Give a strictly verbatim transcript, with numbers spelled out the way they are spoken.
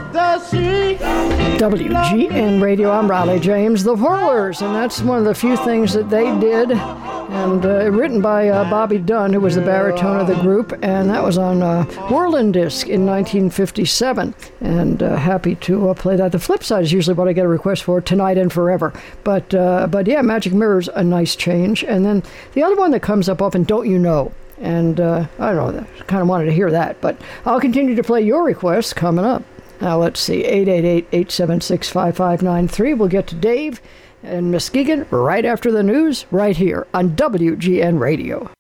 the sea. W G N Radio, I'm Riley James, the Whirlers, and that's one of the few things that they did, and uh, written by uh, Bobby Dunn, who was the baritone of the group, and that was on uh, Whirlin' Disc in nineteen fifty-seven, and uh, happy to uh, play that. The flip side is usually what I get a request for, Tonight and Forever, but, uh, but yeah, Magic Mirror's a nice change, and then the other one that comes up often, Don't You Know? And uh, I don't know, kind of wanted to hear that, but I'll continue to play your requests coming up. Now, let's see, eight eight eight, eight seven six, five five nine three. We'll get to Dave and Muskegon right after the news, right here on W G N Radio.